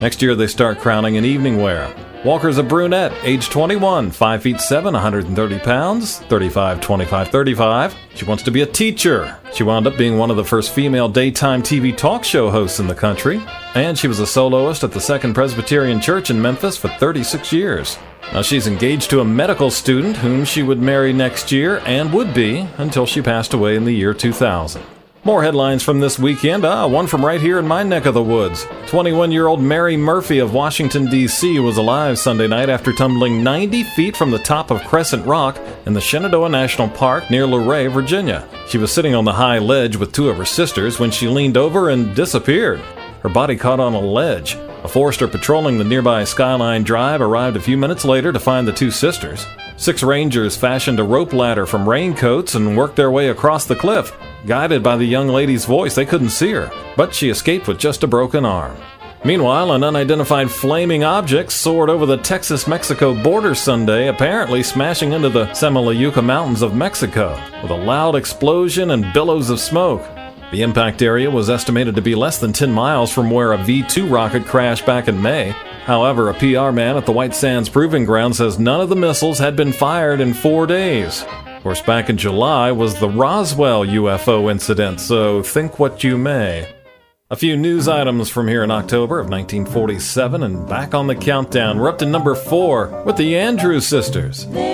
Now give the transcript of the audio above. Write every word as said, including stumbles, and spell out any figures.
Next year, they start crowning in evening wear. Walker's a brunette, age twenty-one, five feet seven, one hundred thirty pounds, thirty-five, twenty-five, thirty-five. She wants to be a teacher. She wound up being one of the first female daytime T V talk show hosts in the country, and she was a soloist at the Second Presbyterian Church in Memphis for thirty-six years. Now, she's engaged to a medical student whom she would marry next year and would be until she passed away in the year two thousand. More headlines from this weekend. Ah, one from right here in my neck of the woods. twenty-one-year-old Mary Murphy of Washington, D C was alive Sunday night after tumbling ninety feet from the top of Crescent Rock in the Shenandoah National Park near Luray, Virginia. She was sitting on the high ledge with two of her sisters when she leaned over and disappeared. Her body caught on a ledge. A forester patrolling the nearby Skyline Drive arrived a few minutes later to find the two sisters. Six rangers fashioned a rope ladder from raincoats and worked their way across the cliff. Guided by the young lady's voice, they couldn't see her, but she escaped with just a broken arm. Meanwhile, an unidentified flaming object soared over the Texas-Mexico border Sunday, apparently smashing into the Semalayuca Mountains of Mexico, with a loud explosion and billows of smoke. The impact area was estimated to be less than ten miles from where a V two rocket crashed back in May. However, a P R man at the White Sands Proving Ground says none of the missiles had been fired in four days. Of course, back in July was the Roswell U F O incident, so think what you may. A few news items from here in October of nineteen forty-seven, and back on the countdown, we're up to number four with the Andrews Sisters.